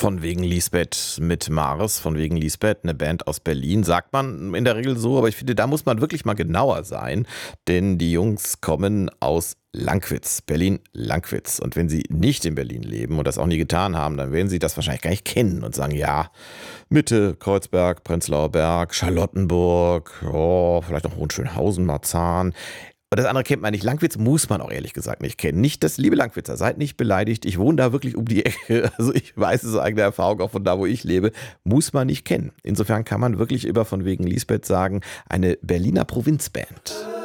Von wegen Lisbeth mit Mars, von wegen Lisbeth, eine Band aus Berlin, sagt man in der Regel so, aber ich finde, da muss man wirklich mal genauer sein, denn die Jungs kommen aus Lankwitz, Berlin-Lankwitz. Und wenn sie nicht in Berlin leben und das auch nie getan haben, dann werden sie das wahrscheinlich gar nicht kennen und sagen, ja, Mitte, Kreuzberg, Prenzlauer Berg, Charlottenburg, oh, vielleicht noch Hohenschönhausen, Marzahn. Und das andere kennt man nicht. Lankwitz muss man auch ehrlich gesagt nicht kennen. Nicht das, liebe Lankwitzer, seid nicht beleidigt. Ich wohne da wirklich um die Ecke. Also ich weiß es aus eigener Erfahrung, auch von da, wo ich lebe. Muss man nicht kennen. Insofern kann man wirklich über von wegen Lisbeth sagen, eine Berliner Provinzband.